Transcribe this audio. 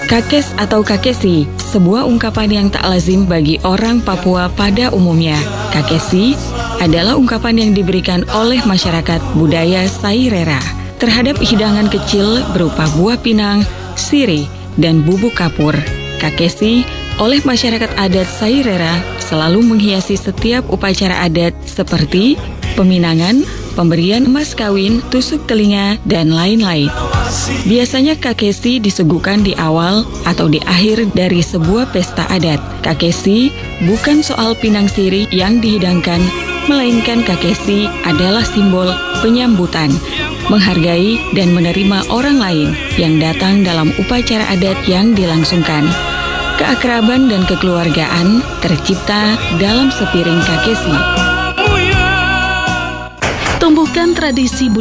Kakes atau kakesi, sebuah ungkapan yang tak lazim bagi orang Papua pada umumnya. Kakesi adalah ungkapan yang diberikan oleh masyarakat budaya Sairera terhadap hidangan kecil berupa buah pinang, sirih, dan bubuk kapur. Kakesi oleh masyarakat adat Sairera selalu menghiasi setiap upacara adat seperti peminangan, pemberian emas kawin, tusuk telinga, dan lain-lain. Biasanya kakesi disuguhkan di awal atau di akhir dari sebuah pesta adat. Kakesi bukan soal pinang sirih yang dihidangkan, melainkan kakesi adalah simbol penyambutan, menghargai dan menerima orang lain yang datang dalam upacara adat yang dilangsungkan. Keakraban dan kekeluargaan tercipta dalam sepiring kakesi. Tumbuhkan tradisi